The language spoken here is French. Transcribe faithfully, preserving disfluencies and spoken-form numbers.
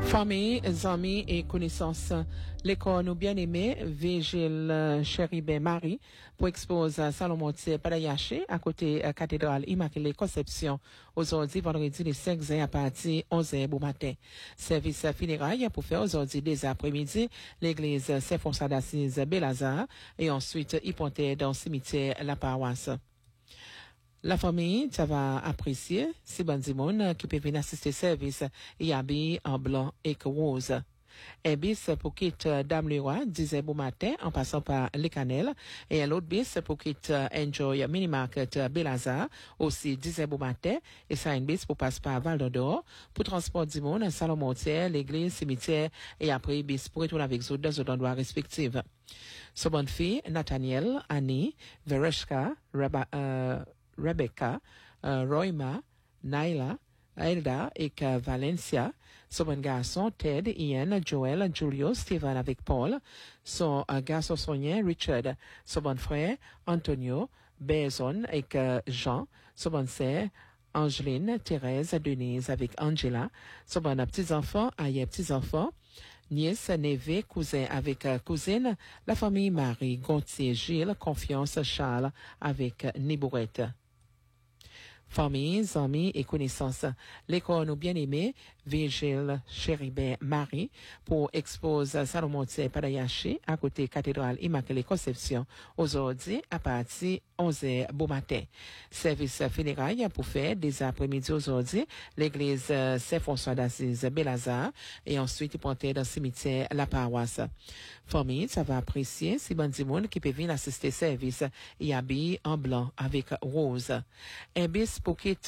Famille, amis et connaissances, l'école nous bien aimé, Vigile Chéribin Marie, pour exposer Salomon Padayaché à côté cathédrale Immaculée Conception, aujourd'hui vendredi le cinq juin à partir de onze heures du matin. Service funérailles pour faire aujourd'hui dès après-midi, l'église Saint-François d'Assise Belazar et ensuite y ponter dans le cimetière La Paroisse. La famille, ça va apprécier, si bon monde qui peut venir assister service et habillé en blanc et rose. Un bis pour quitter Dame Leroy, dix heures du matin, en passant par Les Canelles, et un autre bis pour quitter Enjoy Mini Market Belazar, aussi dix heures du matin, et ça un bis pour passer par Val d'Or, pour transport du monde, salon mortier, l'église, cimetière, et après bis pour retourner avec eux dans les endroits respectifs. So bonne fille, Nathaniel, Annie, Vereshka, Reba, euh, Rebecca, euh, Roima, Naila, Elda et que Valencia, son bon garçon Ted, Ian, Joel, Julio, Steven avec Paul, son euh, garçon soignant Richard, son bon frère Antonio, Bezon et que Jean, son bon sœur Angeline, Thérèse, Denise avec Angela, son bon petits-enfants, aïe petits-enfants, nièce, neveu, cousin avec euh, cousine, la famille Marie, Gontier, Gilles, Confiance, Charles avec euh, Nibourette. Famille, amis et connaissances, l'école nous bien aimé, Vigile Chéribin Marie, pour exposer Salomon Padayaché à côté cathédrale Immaculée Conception, aujourd'hui à partir onze heures du matin. Service funérailles pour faire des après-midi aujourd'hui, l'église Saint-François d'Assise Belazar, et ensuite ponter dans le cimetière La Paroisse. Famille, ça va apprécier si bon du monde qui peut venir assister service et habillé en blanc avec rose. Un bis pour quitter